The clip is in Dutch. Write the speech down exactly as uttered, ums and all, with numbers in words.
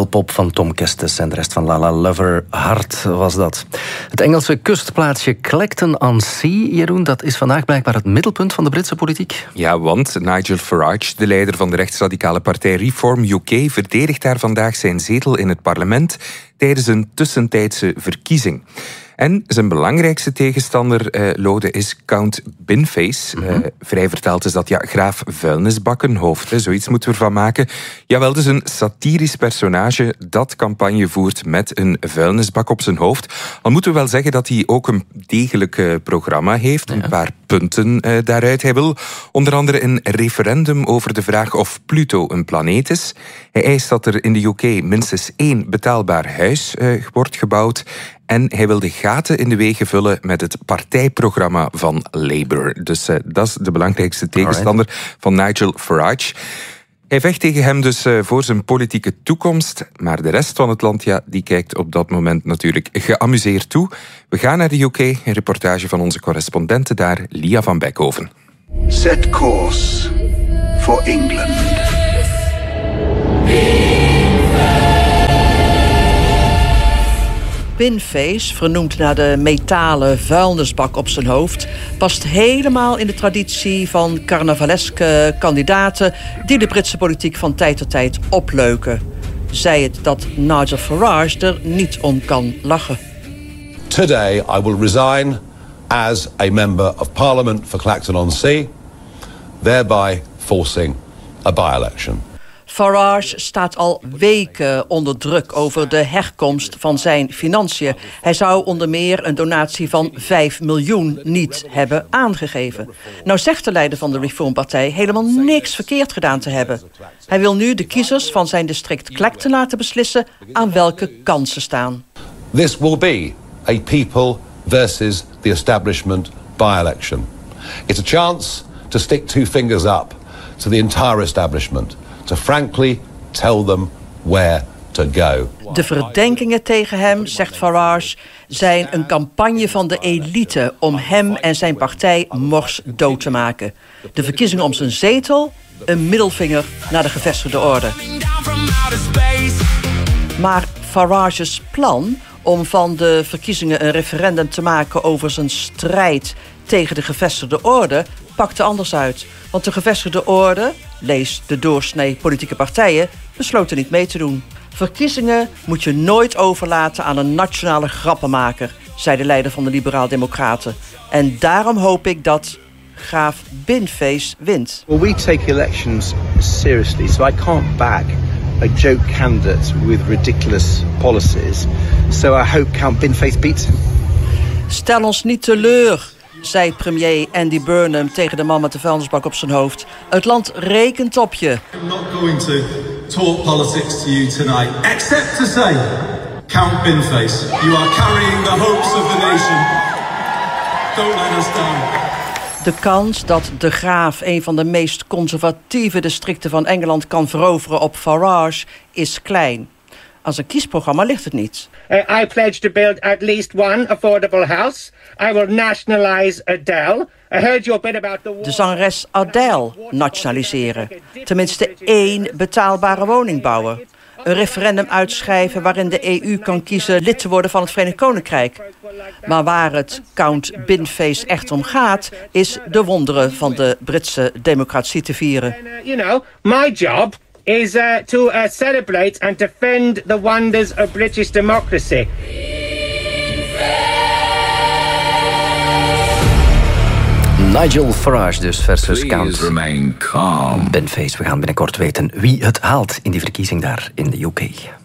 Pop van Tom Kestes en de rest van Lala Lover. Hard was dat. Het Engelse kustplaatsje Clacton-on-Sea, Jeroen, dat is vandaag blijkbaar het middelpunt van de Britse politiek. Ja, want Nigel Farage, de leider van de rechtsradicale partij Reform U K, verdedigt daar vandaag zijn zetel in het parlement tijdens een tussentijdse verkiezing. En zijn belangrijkste tegenstander, uh, Lode, is Count Binface. Mm-hmm. Uh, vrij vertaald is dat ja, graaf vuilnisbakkenhoofd. Hè, zoiets moeten we ervan maken. Jawel, dus een satirisch personage dat campagne voert met een vuilnisbak op zijn hoofd. Al moeten we wel zeggen dat hij ook een degelijk uh, programma heeft. Ja. Een paar punten uh, daaruit. Hij wil onder andere een referendum over de vraag of Pluto een planeet is. Hij eist dat er in de U K minstens één betaalbaar huis uh, wordt gebouwd. En hij wil de gaten in de wegen vullen met het partijprogramma van Labour. Dus uh, dat is de belangrijkste tegenstander Alright. van Nigel Farage. Hij vecht tegen hem dus uh, voor zijn politieke toekomst. Maar de rest van het land, ja, die kijkt op dat moment natuurlijk geamuseerd toe. We gaan naar de U K, een reportage van onze correspondente daar, Lia van Beckhoven. Set course for England. Binface, vernoemd naar de metalen vuilnisbak op zijn hoofd, past helemaal in de traditie van carnavaleske kandidaten die de Britse politiek van tijd tot tijd opleuken. Zij het dat Nigel Farage er niet om kan lachen. Today I will resign as a member of Parliament for Clacton-on-Sea, thereby forcing a by-election. Farage staat al weken onder druk over de herkomst van zijn financiën. Hij zou onder meer een donatie van vijf miljoen niet hebben aangegeven. Nou zegt de leider van de Reformpartij helemaal niks verkeerd gedaan te hebben. Hij wil nu de kiezers van zijn district Clacton laten beslissen aan welke kant ze staan. This will be a people versus the establishment by-election. It's a chance to stick two fingers up to the entire establishment. To frankly tell them where to go. De verdenkingen tegen hem, zegt Farage, zijn een campagne van de elite om hem en zijn partij mors dood te maken. De verkiezingen om zijn zetel, een middelvinger naar de gevestigde orde. Maar Farage's plan om van de verkiezingen een referendum te maken over zijn strijd tegen de gevestigde orde pakte anders uit. Want de gevestigde orde, lees de doorsnee politieke partijen, besloten niet mee te doen. Verkiezingen moet je nooit overlaten aan een nationale grappenmaker, zei de leider van de Liberaal-Democraten. En daarom hoop ik dat graaf Binface wint. Well, we take elections seriously, so I can't back a joke candidate with ridiculous policies. So I hope Count Binface beats him. Stel ons niet teleur, zei premier Andy Burnham tegen de man met de vuilnisbak op zijn hoofd. Het land rekent op je. I'm not going to talk politics to you tonight, except to say, Count Binface, you are carrying the hopes of the nation. Don't let us down. De kans dat de graaf een van de meest conservatieve districten van Engeland kan veroveren op Farage is klein. Aan zijn kiesprogramma ligt het niet. I pledge to build at least one affordable house. I will nationalize Adele. I heard your bit about the... De zangeres Adele nationaliseren. Tenminste één betaalbare woning bouwen. Een referendum uitschrijven waarin de E U kan kiezen lid te worden van het Verenigd Koninkrijk. Maar waar het Count Binface echt om gaat, is de wonderen van de Britse democratie te vieren. You know, my job is uh, to uh, celebrate and defend the wonders of British democracy. Nigel Farage dus versus Count remain calm. Binface. We gaan binnenkort weten wie het haalt in die verkiezing daar in de U K.